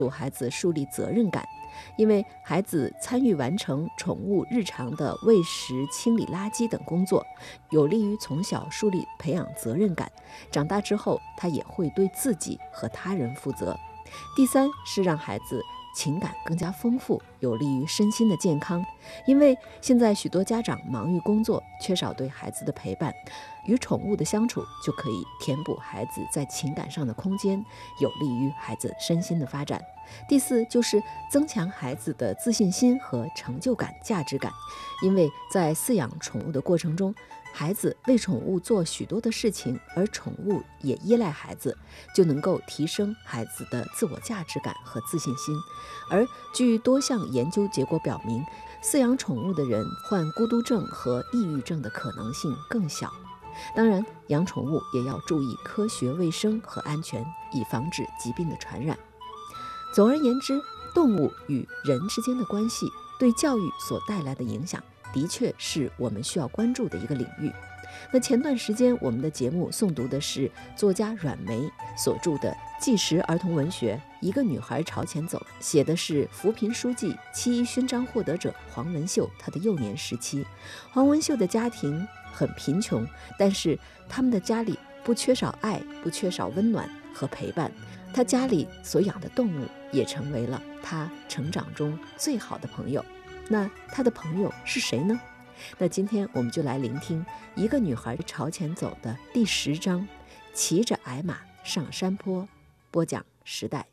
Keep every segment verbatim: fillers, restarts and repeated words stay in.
助孩子树立责任感，因为孩子参与完成宠物日常的喂食、清理垃圾等工作，有利于从小树立培养责任感，长大之后他也会对自己和他人负责。第三是让孩子情感更加丰富，有利于身心的健康。因为现在许多家长忙于工作，缺少对孩子的陪伴，与宠物的相处就可以填补孩子在情感上的空间，有利于孩子身心的发展。第四就是增强孩子的自信心和成就感、价值感。因为在饲养宠物的过程中，孩子为宠物做许多的事情，而宠物也依赖孩子，就能够提升孩子的自我价值感和自信心。而据多项研究结果表明，饲养宠物的人患孤独症和抑郁症的可能性更小。当然，养宠物也要注意科学卫生和安全，以防止疾病的传染。总而言之，动物与人之间的关系对教育所带来的影响，的确是我们需要关注的一个领域。那前段时间我们的节目诵读的是作家阮梅所著的纪实儿童文学《一个女孩朝前走》，写的是扶贫书记、七一勋章获得者黄文秀她的幼年时期。黄文秀的家庭很贫穷，但是他们的家里不缺少爱，不缺少温暖和陪伴。他家里所养的动物也成为了他成长中最好的朋友。那他的朋友是谁呢？那今天我们就来聆听《一个女孩朝前走》的第十章，骑着矮马上山坡。播讲时代。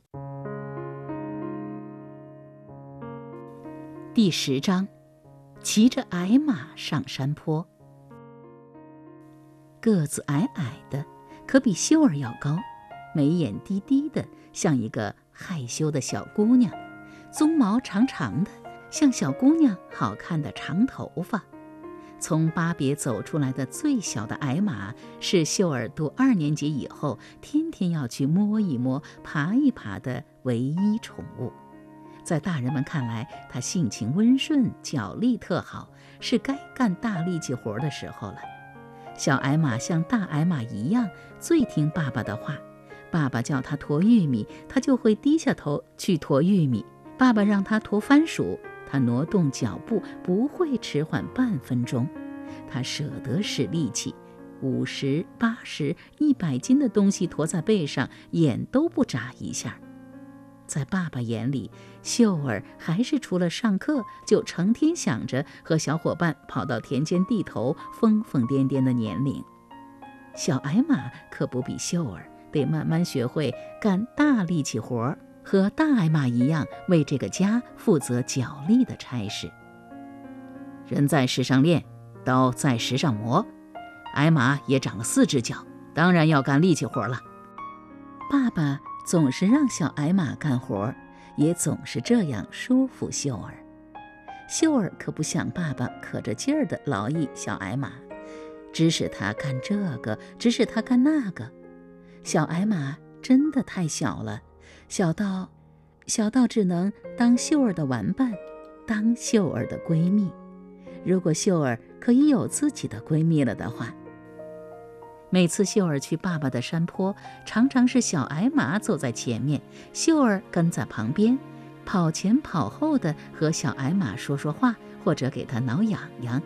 第十章，骑着矮马上山坡。个子矮矮的，可比秀儿要高，眉眼低低的，像一个害羞的小姑娘，鬃毛长长的，像小姑娘好看的长头发。从巴别走出来的最小的矮马，是秀儿读二年级以后天天要去摸一摸、爬一爬的唯一宠物。在大人们看来，它性情温顺，脚力特好，是该干大力气活的时候了。小矮马像大矮马一样，最听爸爸的话。爸爸叫它驮玉米，它就会低下头去驮玉米；爸爸让它驮番薯，它挪动脚步不会迟缓半分钟。它舍得使力气，五十、八十、一百斤的东西驮在背上，眼都不眨一下。在爸爸眼里，秀儿还是除了上课就成天想着和小伙伴跑到田间地头疯疯癫癫的年龄。小矮马可不比秀儿，得慢慢学会干大力气活，和大矮马一样为这个家负责脚力的差事。人在石上练，刀在石上磨，矮马也长了四只脚，当然要干力气活了。爸爸总是让小矮马干活，也总是这样舒服秀儿。秀儿可不想爸爸可着劲儿地劳役小矮马，指使他干这个，指使他干那个。小矮马真的太小了，小到小到只能当秀儿的玩伴，当秀儿的闺蜜。如果秀儿可以有自己的闺蜜了的话。每次秀儿去爸爸的山坡，常常是小矮马走在前面，秀儿跟在旁边，跑前跑后的和小矮马说说话，或者给它挠痒痒。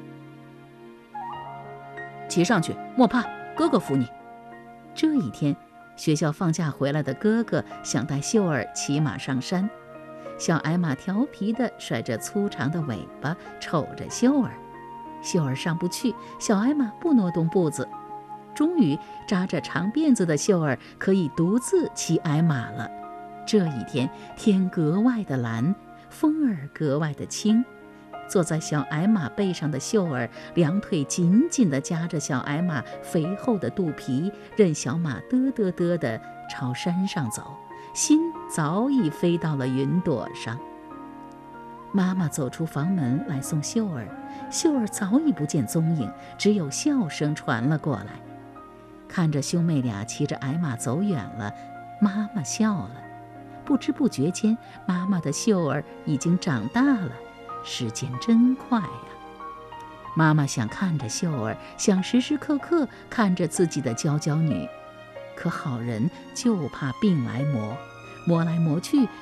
骑上去，莫怕，哥哥扶你。这一天，学校放假回来的哥哥想带秀儿骑马上山，小矮马调皮地甩着粗长的尾巴，瞅着秀儿。秀儿上不去，小矮马不挪动步子。终于，扎着长辫子的秀儿可以独自骑矮马了。这一天，天格外的蓝，风儿格外的轻。坐在小矮马背上的秀儿，两腿紧紧地夹着小矮马肥厚的肚皮，任小马嘚嘚嘚地朝山上走，心早已飞到了云朵上。妈妈走出房门来送秀儿，秀儿早已不见踪影，只有笑声传了过来。看着兄妹俩骑着矮马走远了，妈妈笑了。不知不觉间，妈妈的秀儿已经长大了，时间真快呀！妈妈想看着秀儿，想时时刻刻看着自己的娇娇女，可好人就怕病来磨，磨来磨去